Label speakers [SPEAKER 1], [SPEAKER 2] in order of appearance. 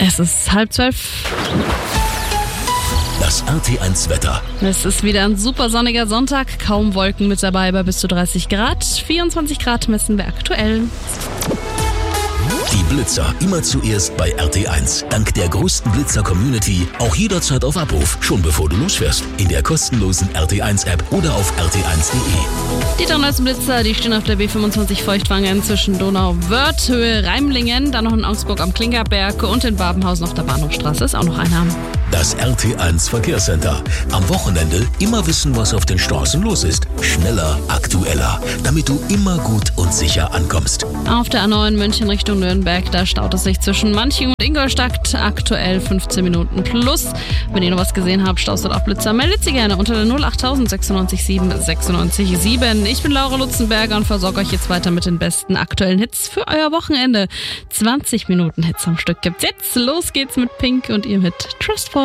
[SPEAKER 1] Es ist 11:30.
[SPEAKER 2] Das RT1 Wetter.
[SPEAKER 1] Es ist wieder ein super sonniger Sonntag, kaum Wolken mit dabei bei bis zu 30 Grad. 24 Grad messen wir aktuell.
[SPEAKER 2] Die Blitzer immer zuerst bei RT1. Dank der größten Blitzer-Community auch jederzeit auf Abruf, schon bevor du losfährst. In der kostenlosen RT1-App oder auf rt1.de.
[SPEAKER 1] Die 3 neuesten Blitzer, die stehen auf der B25 Feuchtwangen zwischen Donau-Wörth, Höhe Reimlingen, dann noch in Augsburg am Klinkerberg und in Babenhausen auf der Bahnhofstraße ist auch noch einer.
[SPEAKER 2] Das RT1 Verkehrscenter. Am Wochenende immer wissen, was auf den Straßen los ist. Schneller, aktueller, damit du immer gut und sicher ankommst.
[SPEAKER 1] Auf der A9 München Richtung Nürnberg, da staut es sich zwischen Manching und Ingolstadt, aktuell 15 Minuten plus. Wenn ihr noch was gesehen habt, Staus oder auch Blitzer, meldet sie gerne unter der 08000 96 7 96 7. Ich bin Laura Lutzenberger und versorge euch jetzt weiter mit den besten aktuellen Hits für euer Wochenende. 20 Minuten Hits am Stück gibt's jetzt. Los geht's mit Pink und ihr mit Trustful.